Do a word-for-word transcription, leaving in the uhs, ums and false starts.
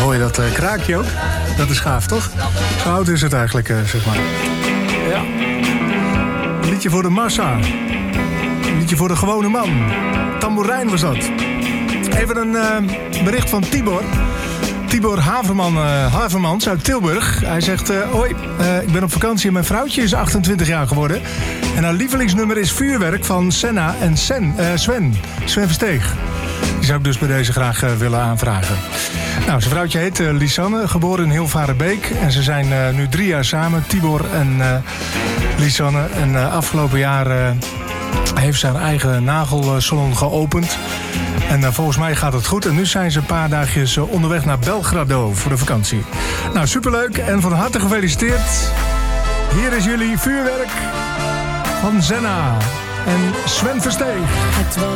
Hoor je dat uh, kraakje ook? Dat is gaaf, toch? Zo oud is het eigenlijk, uh, zeg maar. Ja. Een liedje voor de massa. Een liedje voor de gewone man. Tamboerijn was dat. Even een uh, bericht van Tibor. Tibor Haverman, uh, Havermans uit Tilburg. Hij zegt, uh, hoi, uh, ik ben op vakantie en mijn vrouwtje is achtentwintig jaar geworden. En haar lievelingsnummer is Vuurwerk van Senna en Sen, uh, Sven. Sven Versteeg. Die zou ik dus bij deze graag uh, willen aanvragen. Nou, zijn vrouwtje heet uh, Lisanne, geboren in Hilvarenbeek. En ze zijn uh, nu drie jaar samen, Tibor en uh, Lisanne. En uh, afgelopen jaar uh, heeft ze haar eigen nagelsalon geopend. En uh, volgens mij gaat het goed. En nu zijn ze een paar dagjes uh, onderweg naar Belgrado voor de vakantie. Nou, superleuk en van harte gefeliciteerd. Hier is jullie Vuurwerk van Senna en Sven Versteeg. Het was